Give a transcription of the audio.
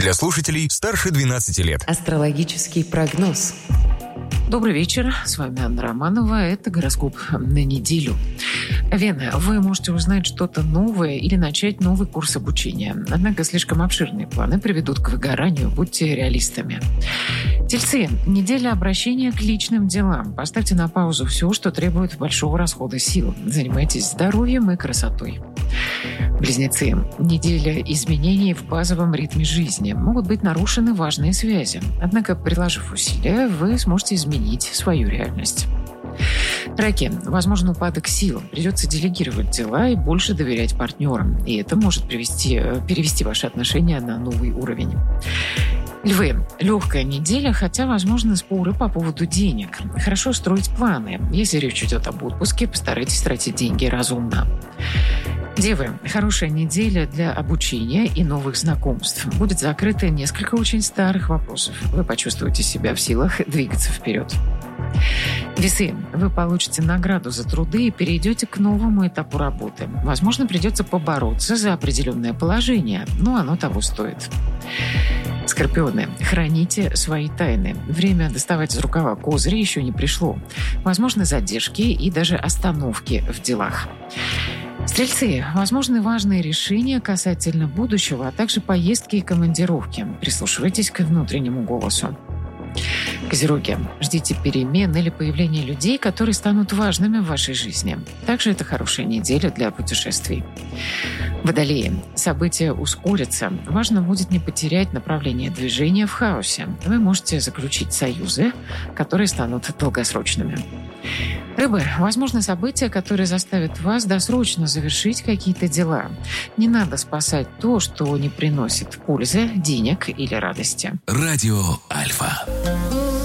Для слушателей старше 12 лет. Астрологический прогноз. Добрый вечер, с вами Анна Романова. Это гороскоп на неделю. Вены, вы можете узнать что-то новое или начать новый курс обучения. Однако слишком обширные планы приведут к выгоранию, будьте реалистами. Тельцы, неделя обращения к личным делам. Поставьте на паузу все, что требует большого расхода сил. Занимайтесь здоровьем и красотой. Близнецы, неделя изменений в базовом ритме жизни. Могут быть нарушены важные связи. Однако, приложив усилия, вы сможете изменить свою реальность. Раки, возможен упадок сил. Придется делегировать дела и больше доверять партнерам. И это может перевести ваши отношения на новый уровень. Львы, легкая неделя, хотя возможны споры по поводу денег. Хорошо строить планы. Если речь идет об отпуске, постарайтесь тратить деньги разумно. Девы, хорошая неделя для обучения и новых знакомств. Будет закрыто несколько очень старых вопросов. Вы почувствуете себя в силах двигаться вперед. Весы, вы получите награду за труды и перейдете к новому этапу работы. Возможно, придется побороться за определенное положение, но оно того стоит. Скорпионы, храните свои тайны. Время доставать из рукава козыри еще не пришло. Возможны задержки и даже остановки в делах. Стрельцы, возможны важные решения касательно будущего, а также поездки и командировки. Прислушивайтесь к внутреннему голосу. Козероги, ждите перемен или появления людей, которые станут важными в вашей жизни. Также это хорошая неделя для путешествий. Водолеи, события ускорятся. Важно будет не потерять направление движения в хаосе. Вы можете заключить союзы, которые станут долгосрочными. Рыбы, возможно, события, которые заставят вас досрочно завершить какие-то дела. Не надо спасать то, что не приносит пользы, денег или радости. Радио Альфа.